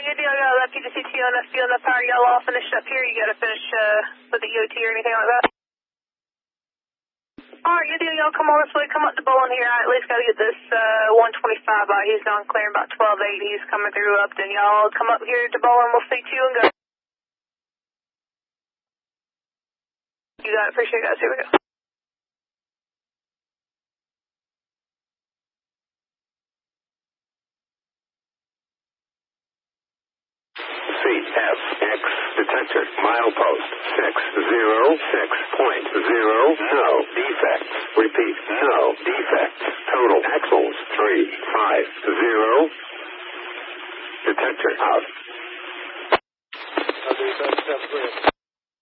good deal. I got left you to CTO and FBO and the power. Y'all all finished up here. You got to finish with the EOT or anything like that? Alright, good deal. Y'all come on this way. Come up to Bowling here. I at least got to get this 125 out. He's on clearing about 12-8. He's coming through Upton. Y'all come up here to Bowling. We'll see you and go. You got it. Appreciate it, guys. Here we go. CFX detector, milepost 606.0, no defects. Repeat, no defects. Total axles 350. Detector out.